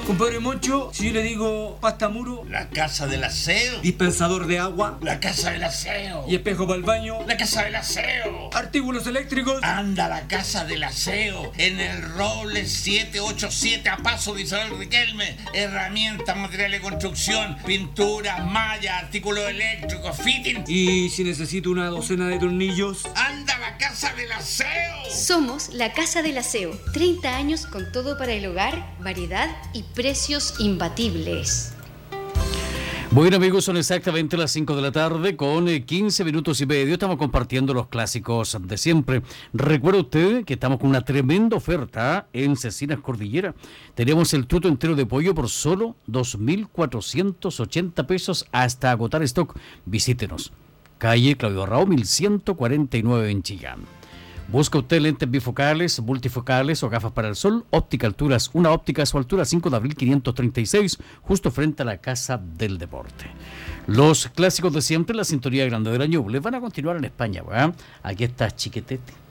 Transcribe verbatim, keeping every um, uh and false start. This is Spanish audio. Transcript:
Compadre Moncho, si yo le digo pasta muro, La casa del aseo. dispensador de agua La casa del aseo. y espejo para el baño, La casa del aseo. artículos eléctricos. Anda, la casa del aseo. En el Roble siete ocho siete a paso de Isabel Riquelme. Herramientas, materiales de construcción, pinturas, mallas, artículos eléctricos, fitting. Y si necesito una docena de tornillos. Anda, la casa del aseo. Somos la Casa del Aseo. treinta años con todo para el hogar, variedad y precios imbatibles. Bueno, amigos, son exactamente las cinco de la tarde con eh, quince minutos y medio. Estamos compartiendo los clásicos de siempre. Recuerda usted que estamos con una tremenda oferta en Cecinas Cordillera. Tenemos el tuto entero de pollo por solo dos mil cuatrocientos ochenta pesos hasta agotar stock. Visítenos. Calle Claudio Arrao, mil ciento cuarenta y nueve en Chillán. Busca usted lentes bifocales, multifocales o gafas para el sol. Óptica Alturas, una óptica a su altura, cinco de abril quinientos treinta y seis, justo frente a la Casa del Deporte. Los clásicos de siempre, la sintonía grande de la Ñuble, van a continuar en España, ¿verdad? Aquí está Chiquetete.